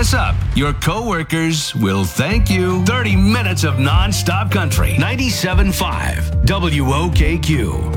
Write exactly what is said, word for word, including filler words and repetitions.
us up. Your coworkers will thank you. thirty minutes of non-stop country. ninety-seven point five W O K Q.